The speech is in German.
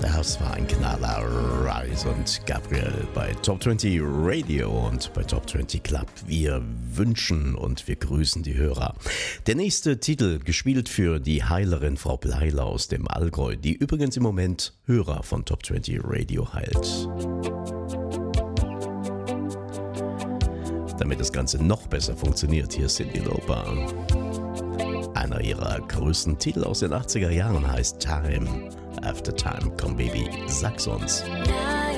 Das war ein Knaller, Rise und Gabriel bei Top 20 Radio und bei Top 20 Club. Wir wünschen und wir grüßen die Hörer. Der nächste Titel, gespielt für die Heilerin Frau Bleiler aus dem Allgäu, die übrigens im Moment Hörer von Top 20 Radio heilt. Damit das Ganze noch besser funktioniert, hier ist Cyndi Lauper. Einer ihrer größten Titel aus den 80er Jahren heißt Time After Time. Komm Baby, sag's uns. Ja.